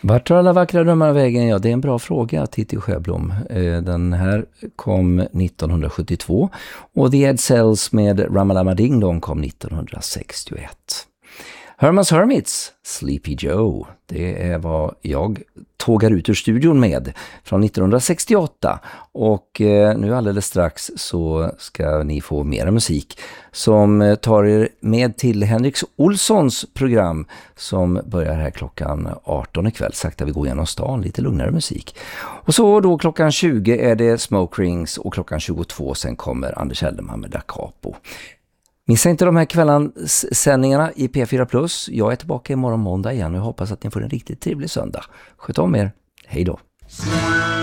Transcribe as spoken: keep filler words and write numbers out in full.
Vart tar alla vackra drömmar vägen? Ja, det är en bra fråga, Titti Sjöblom. Den här kom nittonhundrasjuttiotvå och The Ed Cells med Ramalama Ding Dong kom nittonhundrasextioett. Herman's Hermits, Sleepy Joe, det är vad jag tågar ut ur studion med från nittonhundrasextioåtta, och eh, nu alldeles strax så ska ni få mera musik som tar er med till Henrik Olssons program som börjar här klockan arton ikväll. Sakta vi går igenom stan, lite lugnare musik. Och så då klockan tjugo är det Smoke Rings och klockan tjugotvå sen kommer Anders Helderman med Da Capo. Missa inte de här kvällssändningarna i P fyra plus. Jag är tillbaka imorgon måndag igen och jag hoppas att ni får en riktigt trevlig söndag. Sköt om er. Hej då.